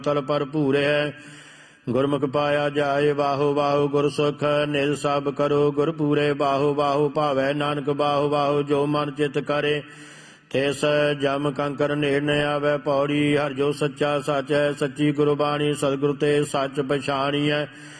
ਤਲ ਭਰਪੂਰ ਹੈ। ਗੁਰਮੁਖ ਪਾਇਆ ਜਾਏ ਬਾਹੋ ਬਾਹੋ ਗੁਰ ਸੁਖ, ਨਿਜ ਸਭ ਕਰੋ ਗੁਰ ਪੂਰੇ। ਬਾਹੋ ਬਾਹੋ ਭਾਵੈ ਨਾਨਕ ਬਾਹੋ ਬਾਹੋ, ਜੋ ਮਨ ਚਿਤ ਕਰੇ ਤਿਸ ਜਮ ਕੰਕਰ ਨੇੜ ਨ ਆਵੈ। ਪੌੜੀ ਹਰਿ ਜੋ ਸੱਚਾ ਸੱਚ ਹੈ, ਸੱਚੀ ਗੁਰਬਾਣੀ ਸਤਿਗੁਰ ਤੇ ਸੱਚ ਪਛਾਣੀਐ।